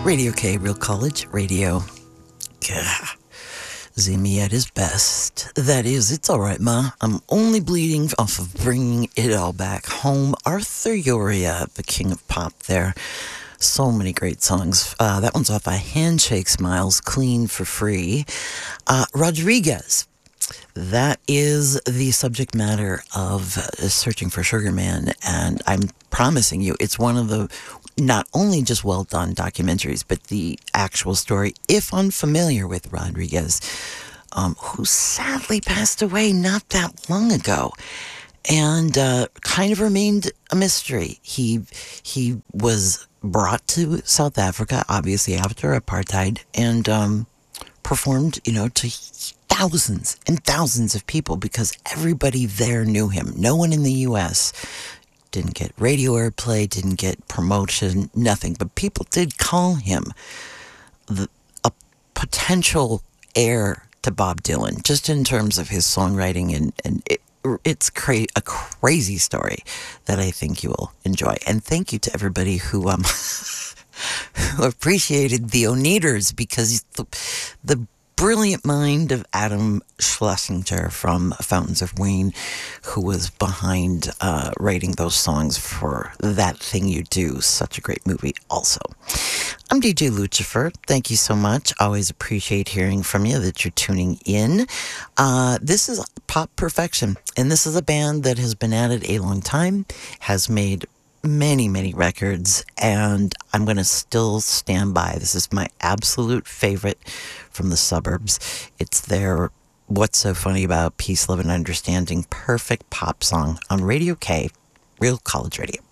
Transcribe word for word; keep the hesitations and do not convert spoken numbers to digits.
Radio K, Real College Radio. Gah. Zimmy at his best. That is, it's all right, Ma. I'm only bleeding off of bringing it all back home. Arthur Uriah, the king of pop there. So many great songs. Uh, that one's off by Handshake Smiles, Clean for Free. Uh, Rodriguez. That is the subject matter of uh, Searching for Sugar Man, and I'm promising you, it's one of the not only just well done documentaries, but the actual story. If unfamiliar with Rodriguez, um, who sadly passed away not that long ago, and uh, kind of remained a mystery. He he was brought to South Africa, obviously after apartheid, and um, performed, you know, to thousands and thousands of people because everybody there knew him. No one in the U S didn't get radio airplay, didn't get promotion, nothing. But people did call him the, a potential heir to Bob Dylan, just in terms of his songwriting. And, and it, it's cra- a crazy story that I think you will enjoy. And thank you to everybody who um who appreciated the Oneaters, because the, the brilliant mind of Adam Schlesinger from Fountains of Wayne, who was behind uh, writing those songs for That Thing You Do. Such a great movie also. I'm D J Lucifer. Thank you so much. Always appreciate hearing from you, that you're tuning in. Uh, this is Pop Perfection, and this is a band that has been at it a long time, has made many, many records, and I'm going to still stand by. This is my absolute favorite from the suburbs. It's their What's So Funny About Peace, Love, and Understanding perfect pop song on Radio K, Real College Radio.